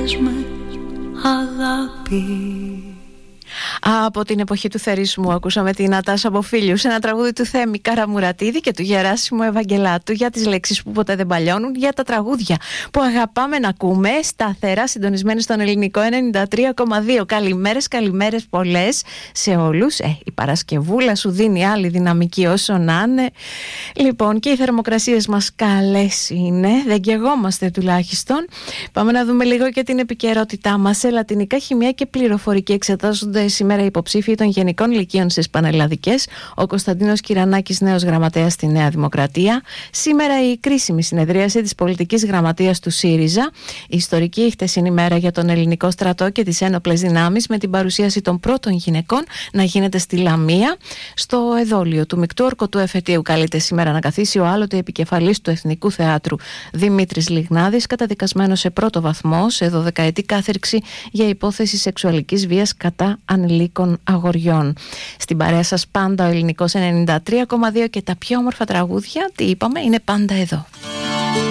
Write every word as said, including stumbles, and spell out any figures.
πες με αγάπη. Από την εποχή του θερισμού ακούσαμε την Νατάσα Μποφίλιου σε ένα τραγούδι του Θέμη Καραμουρατίδη και του Γεράσιμου Ευαγγελάτου για τις λέξεις που ποτέ δεν παλιώνουν, για τα τραγούδια που αγαπάμε να ακούμε σταθερά συντονισμένοι στον Ελληνικό ενενήντα τρία κόμμα δύο. Καλημέρες, καλημέρες πολλές σε όλους. Ε, η Παρασκευούλα σου δίνει άλλη δυναμική όσο να είναι. Λοιπόν, και οι θερμοκρασίες μας καλές είναι, δεν καιγόμαστε τουλάχιστον. Πάμε να δούμε λίγο και την επικαιρότητά μας. Σε λατινικά, χημεία και πληροφορική εξετάζονται σήμερα υποψήφιοι των Γενικών Λυκείων στις Πανελλαδικές. Ο Κωνσταντίνος Κυρανάκης, νέος γραμματέας στη Νέα Δημοκρατία. Σήμερα η κρίσιμη συνεδρίαση της πολιτικής γραμματείας του ΣΥΡΙΖΑ. Η ιστορική χτεσινή μέρα για τον ελληνικό στρατό και τις ένοπλες δυνάμεις, με την παρουσίαση των πρώτων γυναικών να γίνεται στη Λαμία. Στο εδόλιο του Μεικτού Ορκωτού Εφετείου καλείται σήμερα να καθίσει ο άλλοτε επικεφαλής του Εθνικού Θεάτρου Δημήτρης Λιγνάδης, καταδικασμένος σε πρώτο βαθμό σε δωδεκαετή κάθυρξη για υπόθεση σεξουαλικής βίας κατά ανηλίκων αγοριών. Στην παρέα σας πάντα ο Ελληνικός ενενήντα τρία κόμμα δύο και τα πιο όμορφα τραγούδια, τι είπαμε, είναι πάντα εδώ.